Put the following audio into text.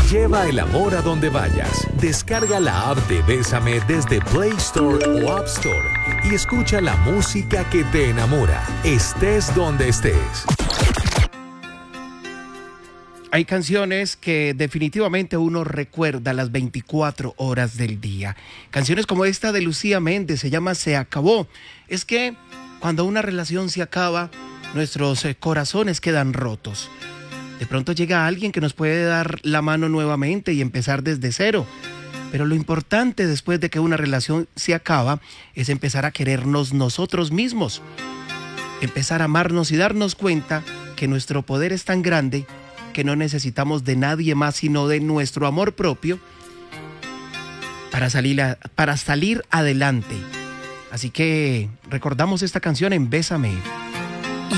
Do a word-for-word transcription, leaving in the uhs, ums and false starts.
Lleva el amor a donde vayas. Descarga la app de Bésame desde Play Store o App Store y escucha la música que te enamora, estés donde estés. Hay canciones que definitivamente uno recuerda las veinticuatro horas del día. Canciones como esta de Lucía Méndez, se llama Se Acabó. Es que cuando una relación se acaba, nuestros corazones quedan rotos. De pronto llega alguien que nos puede dar la mano nuevamente y empezar desde cero. Pero lo importante después de que una relación se acaba es empezar a querernos nosotros mismos. Empezar a amarnos y darnos cuenta que nuestro poder es tan grande que no necesitamos de nadie más sino de nuestro amor propio para salir, a, para salir adelante. Así que recordamos esta canción en Bésame.